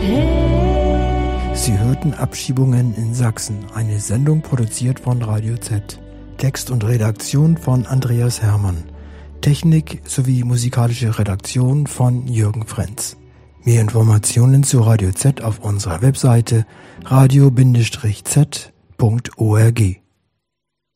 Sie hörten Abschiebungen in Sachsen, eine Sendung produziert von Radio Z. Text und Redaktion von Andreas Hermann. Technik sowie musikalische Redaktion von Jürgen Frenz. Mehr Informationen zu Radio Z auf unserer Webseite radio-z.org.